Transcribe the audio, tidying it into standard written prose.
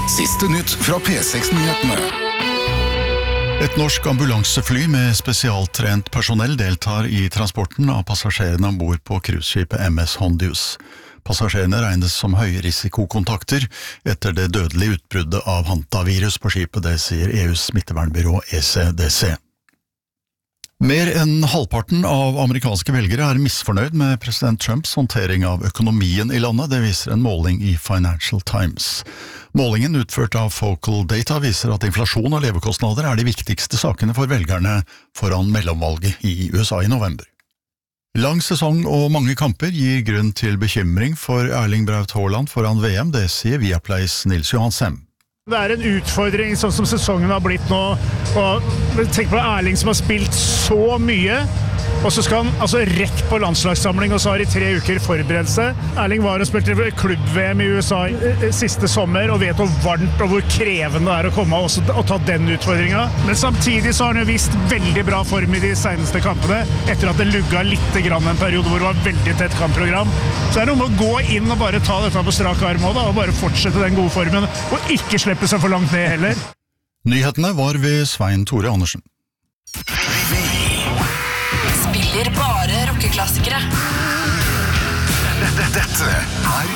Siste nytt fra P6-nyhetene. Et norsk ambulansefly med spesialtrent personell deltar i transporten av passasjerene ombord på cruiseskipet MS Hondius. Passasjerene regnes som høyrisikokontakter etter det dødelige utbruddet av hantavirus på skipet, det sier EUs smittevernbyrå ECDC. Mer enn halvparten av amerikanske velgere er misfornøyd med president Trumps håndtering av økonomien i landet, det viser en måling i Financial Times. Målingen utført av Focal Data viser at inflasjon og levekostnader er de viktigste sakene for velgerne foran mellomvalget i USA i november. Lang sesong og mange kamper gir grunn til bekymring for Erling Braut Haaland foran VM, det sier Viaplays Nils Johansem. Det er en utfordring sånn som sesongen har blitt nå, og tenk på Erling som har spilt så mye, og så skal han altså rett på landslagssamling, og så har de 3 uker forberedelse. Erling var og spilte klubb-VM i USA siste sommer, og vet hvor varmt og hvor krevende det er å komme og ta den utfordringen. Men samtidig så har han jo vist veldig bra form i de seneste kampene, etter at det lugga litt grann en periode hvor det var veldig tett kampprogram. Så er det noe med å gå inn og bare ta dette på strak arm også, og bare fortsette den gode formen, og ikke slippe seg for langt ned heller. Nyhetene var ved Svein Tore Andersen. Spiller bare rockeklassikere. Dette er